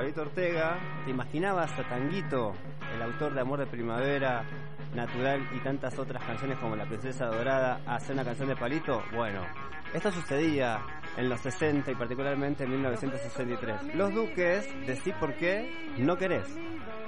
Palito Ortega, ¿te imaginabas a Tanguito, el autor de Amor de Primavera, Natural y tantas otras canciones como La Princesa Dorada, hacer una canción de Palito? Bueno, esto sucedía en los 60 y particularmente en 1963. Los Duques de Sí Por Qué No Querés.